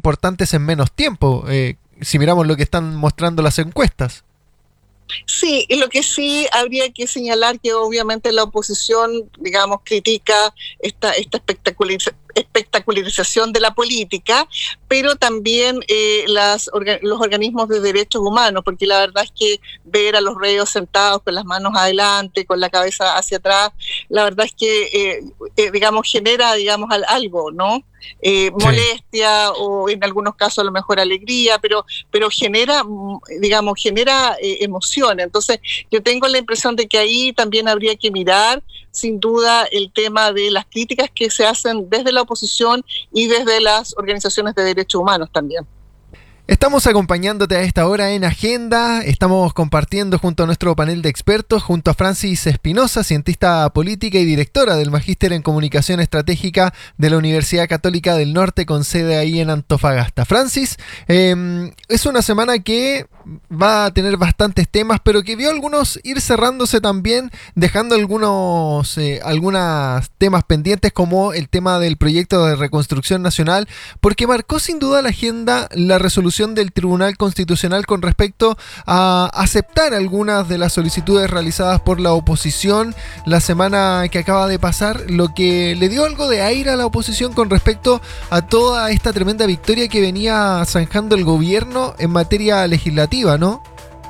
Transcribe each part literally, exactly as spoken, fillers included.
importantes en menos tiempo, eh, si miramos lo que están mostrando las encuestas. Sí, y lo que sí habría que señalar que obviamente la oposición, digamos, critica esta, esta espectacularización espectacularización de la política, pero también eh, las, orga, los organismos de derechos humanos, porque la verdad es que ver a los reos sentados con las manos adelante, con la cabeza hacia atrás, la verdad es que, eh, eh, digamos, genera, digamos, algo, ¿no? Eh, sí. Molestia o en algunos casos a lo mejor alegría, pero, pero genera, digamos, genera eh, emoción. Entonces, yo tengo la impresión de que ahí también habría que mirar, sin duda, el tema de las críticas que se hacen desde la oposición y desde las organizaciones de derechos humanos también. Estamos acompañándote a esta hora en Agenda, estamos compartiendo junto a nuestro panel de expertos, junto a Francis Espinosa, cientista política y directora del Magíster en Comunicación Estratégica de la Universidad Católica del Norte, con sede ahí en Antofagasta. Francis, eh, es una semana que va a tener bastantes temas, pero que vio algunos ir cerrándose también, dejando algunos, eh, algunos temas pendientes, como el tema del proyecto de reconstrucción nacional, porque marcó sin duda la agenda la resolución del Tribunal Constitucional con respecto a aceptar algunas de las solicitudes realizadas por la oposición la semana que acaba de pasar, lo que le dio algo de aire a la oposición con respecto a toda esta tremenda victoria que venía zanjando el gobierno en materia legislativa, ¿no?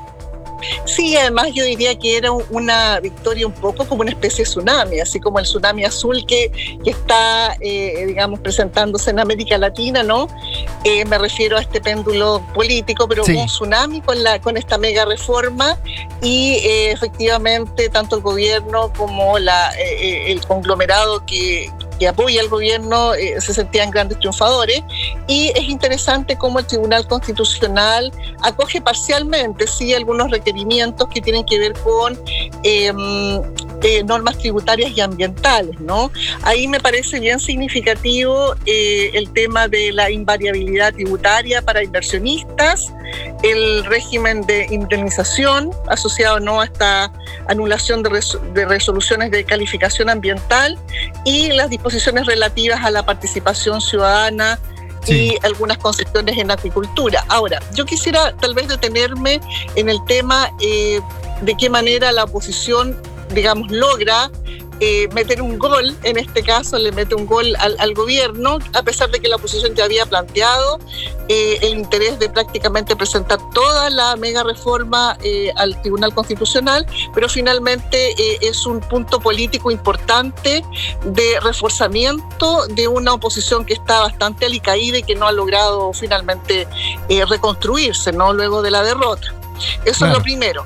Sí, además yo diría que era una victoria un poco como una especie de tsunami, así como el tsunami azul que, que está, eh, digamos, presentándose en América Latina, ¿no? Eh, me refiero a este péndulo político, pero sí. Un tsunami con, la, con esta mega reforma y eh, efectivamente tanto el gobierno como la, eh, el conglomerado que... que apoya al gobierno, eh, se sentían grandes triunfadores, y es interesante cómo el Tribunal Constitucional acoge parcialmente, sí, algunos requerimientos que tienen que ver con eh, eh, normas tributarias y ambientales, ¿no? Ahí me parece bien significativo eh, el tema de la invariabilidad tributaria para inversionistas, el régimen de indemnización asociado, ¿no?, a esta anulación de, res- de resoluciones de calificación ambiental y las disposiciones relativas a la participación ciudadana sí. y algunas concesiones en agricultura. Ahora, yo quisiera tal vez detenerme en el tema eh, de qué manera la oposición, digamos, logra Eh, meter un gol, en este caso le mete un gol al, al gobierno, a pesar de que la oposición ya había planteado eh, el interés de prácticamente presentar toda la mega reforma eh, al Tribunal Constitucional, pero finalmente eh, es un punto político importante de reforzamiento de una oposición que está bastante alicaída y que no ha logrado finalmente eh, reconstruirse, ¿no?, luego de la derrota. Eso claro. Es lo primero.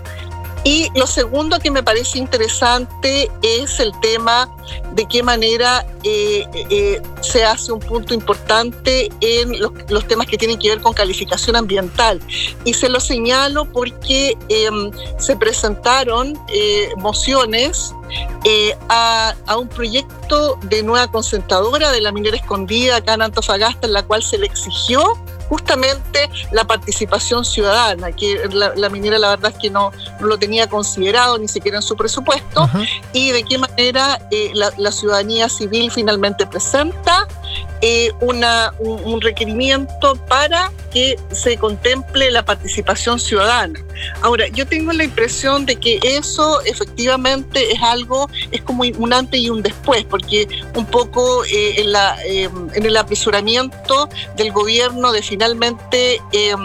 Y lo segundo que me parece interesante es el tema de qué manera eh, eh, se hace un punto importante en los, los temas que tienen que ver con calificación ambiental. Y se lo señalo porque eh, se presentaron eh, mociones eh, a, a un proyecto de nueva concentradora de la minera escondida acá en Antofagasta, en la cual se le exigió justamente la participación ciudadana, que la, la minera la verdad es que no, no lo tenía considerado ni siquiera en su presupuesto, uh-huh. y de qué manera eh, la, la ciudadanía civil finalmente presenta eh, una, un, un requerimiento para que se contemple la participación ciudadana. Ahora, yo tengo la impresión de que eso efectivamente es algo, es como un antes y un después, porque un poco eh, en, la, eh, en el apresuramiento del gobierno de finalmente eh,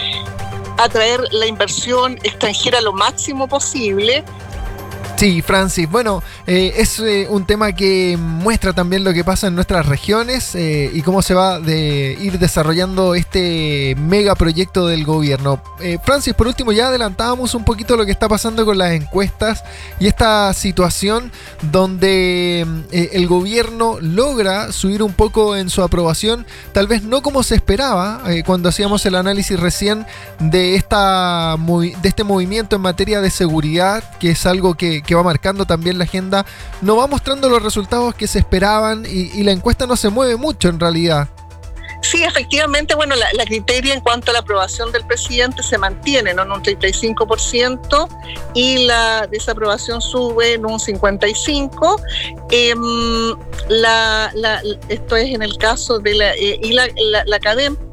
atraer la inversión extranjera lo máximo posible. Sí, Francis, bueno, eh, es eh, un tema que muestra también lo que pasa en nuestras regiones eh, y cómo se va de ir desarrollando este megaproyecto del gobierno. Eh, Francis, por último, ya adelantábamos un poquito lo que está pasando con las encuestas y esta situación donde eh, el gobierno logra subir un poco en su aprobación, tal vez no como se esperaba eh, cuando hacíamos el análisis recién de, esta, de este movimiento en materia de seguridad, que es algo que que va marcando también la agenda, no va mostrando los resultados que se esperaban y, y la encuesta no se mueve mucho en realidad. Sí, efectivamente, bueno, la, la criteria en cuanto a la aprobación del presidente se mantiene, ¿no?, en un treinta y cinco por ciento y la desaprobación sube en un cincuenta y cinco por ciento. Eh, la, la, esto es en el caso de la... Eh, y la, la, la CADEM